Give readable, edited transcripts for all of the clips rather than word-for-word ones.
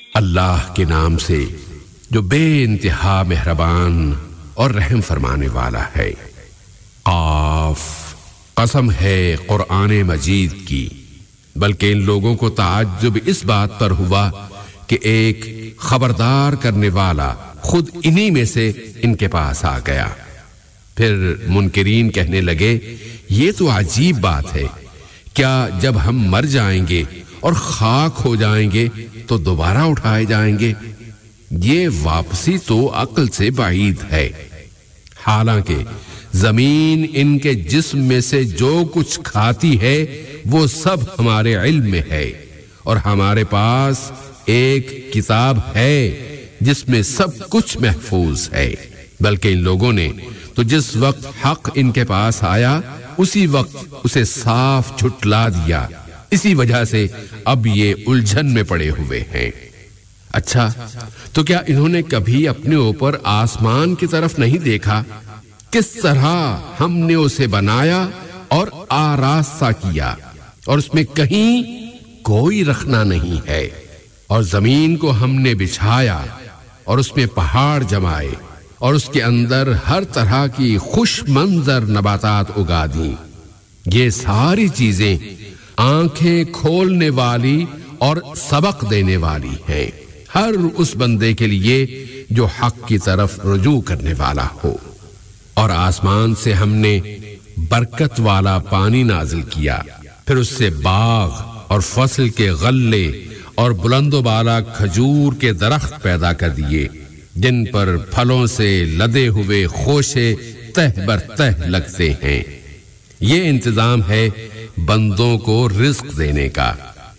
اللہ کے نام سے جو بے انتہا مہربان اور رحم فرمانے والا ہے۔ قاف، قسم ہے قرآن مجید کی، بلکہ ان لوگوں کو تعجب اس بات پر ہوا کہ ایک خبردار کرنے والا خود انہی میں سے ان کے پاس آ گیا۔ پھر منکرین کہنے لگے، یہ تو عجیب بات ہے، کیا جب ہم مر جائیں گے اور خاک ہو جائیں گے تو دوبارہ اٹھائے جائیں گے؟ یہ واپسی تو عقل سے بعید ہے۔ حالانکہ زمین ان کے جسم میں سے جو کچھ کھاتی ہے وہ سب ہمارے علم میں ہے، اور ہمارے پاس ایک کتاب ہے جس میں سب کچھ محفوظ ہے۔ بلکہ ان لوگوں نے تو جس وقت حق ان کے پاس آیا اسی وقت اسے صاف جھٹلا دیا، اسی وجہ سے اب یہ الجھن میں پڑے ہوئے ہیں۔ اچھا، تو کیا انہوں نے کبھی اپنے اوپر آسمان کی طرف نہیں دیکھا؟ کس طرح ہم نے اسے بنایا اور آراستہ کیا، اور اس میں کہیں کوئی رخنا نہیں ہے، اور زمین کو ہم نے بچھایا اور اس میں پہاڑ جمائے اور اس کے اندر ہر طرح کی خوش منظر نباتات اگا دیں۔ یہ ساری چیزیں آنکھیں کھولنے والی اور سبق دینے والی ہیں ہر اس بندے کے لیے جو حق کی طرف رجوع کرنے والا ہو۔ اور آسمان سے ہم نے برکت والا پانی نازل کیا، پھر اس سے باغ اور فصل کے غلے اور بلند و بالا کھجور کے درخت پیدا کر دیے، جن پر پھلوں سے لدے ہوئے خوشے تہ بر تہ لگتے ہیں۔ یہ انتظام ہے بندوں کو رزق دینے کا۔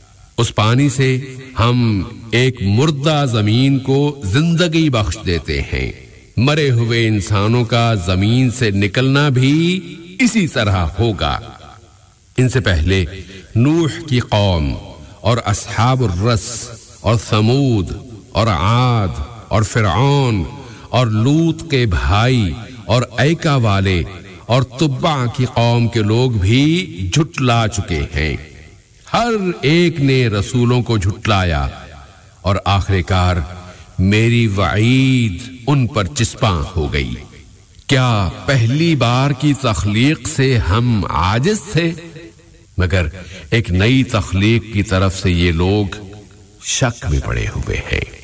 اس پانی سے ہم ایک مردہ زمین کو زندگی بخش دیتے ہیں۔ مرے ہوئے انسانوں کا زمین سے نکلنا بھی اسی طرح ہوگا۔ ان سے پہلے نوح کی قوم اور اصحاب الرس اور ثمود اور عاد اور فرعون اور لوط کے بھائی اور ایکا والے اور تبع کی قوم کے لوگ بھی جھٹلا چکے ہیں۔ ہر ایک نے رسولوں کو جھٹلایا، اور آخر کار میری وعید ان پر چسپاں ہو گئی۔ کیا پہلی بار کی تخلیق سے ہم عاجز تھے؟ مگر ایک نئی تخلیق کی طرف سے یہ لوگ شک میں پڑے ہوئے ہیں۔